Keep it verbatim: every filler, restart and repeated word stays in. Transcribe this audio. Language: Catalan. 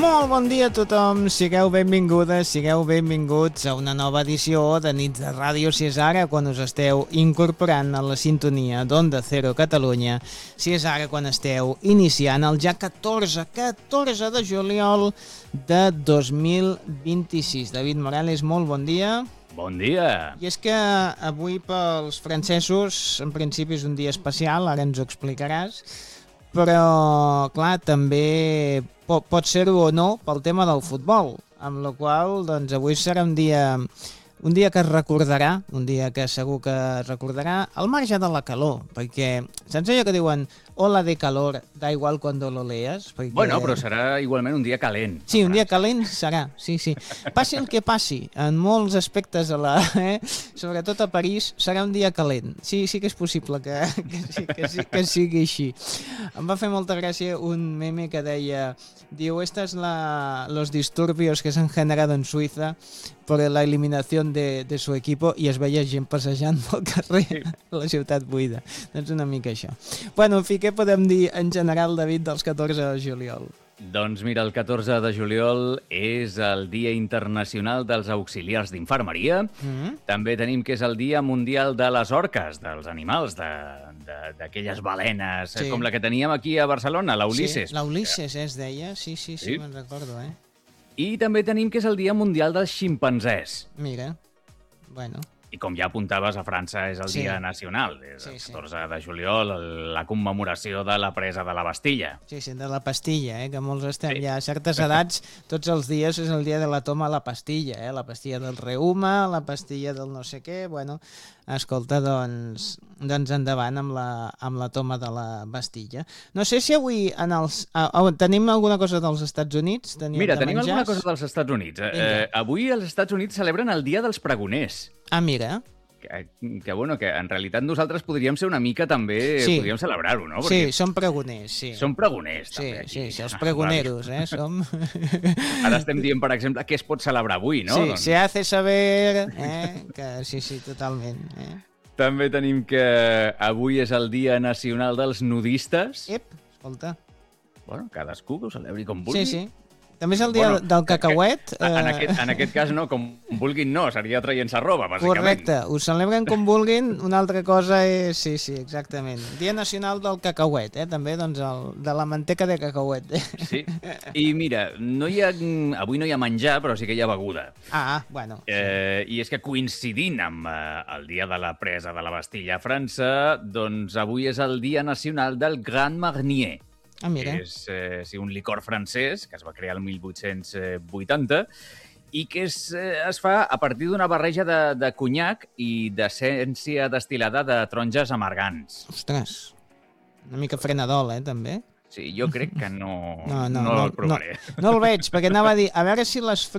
Molt bon dia a tothom, sigueu benvingudes, sigueu benvinguts a una nova edició de Nits de Ràdio, si és ara quan us esteu incorporant a la sintonia d'Onda Cero Catalunya, si és ara quan esteu iniciant el ja catorze, catorze de juliol de dos mil vint-i-sis. David Morales, molt bon dia. Bon dia. I és que avui pels francesos en principi és un dia especial, ara ens ho explicaràs, però clar, també pot, pot ser-ho o no pel tema del futbol, amb la qual doncs, avui serà un dia, un dia que es recordarà, un dia que segur que es recordarà, al marge de la calor, perquè saps allò que diuen ola de calor, da igual cuando lo leas? Perquè... Bueno, però serà igualment un dia calent. Sí, un dia calent serà, sí, sí. Passi el que passi, en molts aspectes, a la, eh? sobretot a París, serà un dia calent. Sí, sí que és possible que, que, sí, que, sí, que sigui així. Em va fer molta gràcia un meme que deia, diu, esta es la, los disturbios que s'han generado en Suïssa por la eliminación de, de su equipo, i es veia gent passejant pel carrer, la ciutat buida. Doncs una mica això. Bueno, en fi, què podem dir en general, David, dels catorze de juliol? Doncs mira, el catorze de juliol és el Dia Internacional dels Auxiliars d'Infermeria. Mm-hmm. També tenim que és el Dia Mundial de les Orques, dels animals, d'aquelles balenes, sí. Com la que teníem aquí a Barcelona, la Ulisses. Sí, la Ulisses es deia, sí, sí, sí, sí. Me'n recordo, eh? I també tenim que és el Dia Mundial dels Ximpanzés. Mira, bueno... I com ja apuntaves, a França és el sí. Dia Nacional. És el sí, catorze sí. de juliol, la commemoració de la presa de la Bastilla. Sí, sí, de la pastilla, eh? Que molts estem sí. ja a certes edats, tots els dies és el dia de la toma a la pastilla, eh? La pastilla del reuma, la pastilla del no sé què, bueno... Escolta, doncs, doncs endavant amb la, amb la toma de la Bastilla. No sé si avui en els, uh, tenim alguna cosa dels Estats Units? Tenim Mira, tenim menjars? alguna cosa dels Estats Units. Eh, avui els Estats Units celebren el Dia dels Pregoners. Ah, mira. Que, que, bueno, que en realitat nosaltres podríem ser una mica també, sí. podríem celebrar-ho, no? Perquè sí, som pregoners, sí. Som pregoners, sí, també. Aquí. Sí, sí, els pregoneros, eh, som... Ara estem dient, per exemple, què es pot celebrar avui, no? Sí, doncs... se hace saber, eh, que sí, sí, totalment, eh. També tenim que avui és el Dia Nacional dels Nudistes. Ep, escolta. Bueno, cadascú que ho celebri com vulgui. Sí, sí. També és el dia bueno, del cacauet. Que, en, aquest, en aquest cas no, com vulguin no, seria traient-se roba, bàsicament. Correcte, ho celebren com vulguin, una altra cosa és... Sí, sí, exactament. Dia Nacional del Cacauet, eh? També, doncs, el, de la manteca de cacauet. Eh? Sí, i mira, no hi ha, avui no hi ha menjar, però sí que hi ha beguda. Ah, bueno. Eh, I és que coincidint amb eh, el dia de la presa de la Bastilla a França, doncs avui és el Dia Nacional del Grand Marnier. Ah, mira. Que és eh, sí, un licor francès que es va crear el mil vuit-cents vuitanta i que es, eh, es fa a partir d'una barreja de, de conyac i d'essència destil·lada de taronges amargants. Ostres, una mica frenadol, eh, també? Sí, jo crec que no, no, no, no, no el provaré. No, no el veig, perquè anava a dir, a veure si les